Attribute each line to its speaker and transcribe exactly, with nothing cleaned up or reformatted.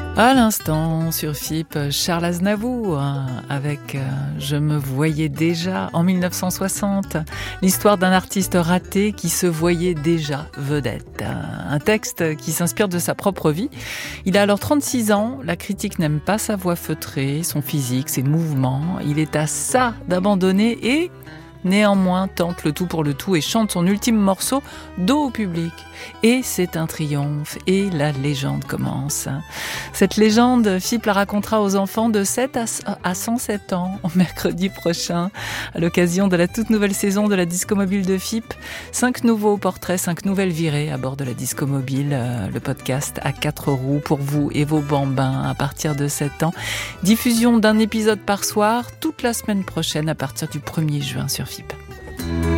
Speaker 1: À l'instant, sur F I P, Charles Aznavour, avec euh, « Je me voyais déjà » en mille neuf cent soixante. L'histoire d'un artiste raté qui se voyait déjà vedette. Un texte qui s'inspire de sa propre vie. Il a alors trente-six ans, la critique n'aime pas sa voix feutrée, son physique, ses mouvements. Il est à ça d'abandonner et... néanmoins tente le tout pour le tout et chante son ultime morceau dos au public. Et c'est un triomphe, et la légende commence. Cette légende, F I P la racontera aux enfants de sept à cent sept ans, mercredi prochain, à l'occasion de la toute nouvelle saison de la Disco Mobile de F I P. Cinq nouveaux portraits, cinq nouvelles virées à bord de la Disco Mobile, le podcast à quatre roues pour vous et vos bambins à partir de sept ans. Diffusion d'un épisode par soir, toute la semaine prochaine à partir du premier juin sur F I P.